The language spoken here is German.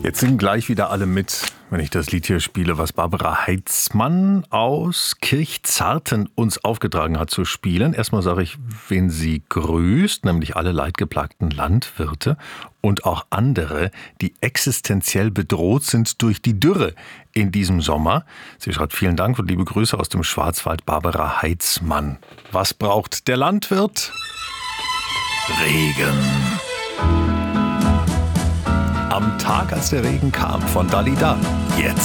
Jetzt singen gleich wieder alle mit, wenn ich das Lied hier spiele, was Barbara Heitzmann aus Kirchzarten uns aufgetragen hat zu spielen. Erstmal sage ich, wen sie grüßt, nämlich alle leidgeplagten Landwirte und auch andere, die existenziell bedroht sind durch die Dürre in diesem Sommer. Sie schreibt vielen Dank und liebe Grüße aus dem Schwarzwald, Barbara Heitzmann. Was braucht der Landwirt? Regen. Am Tag, als der Regen kam, von Dalida. Jetzt.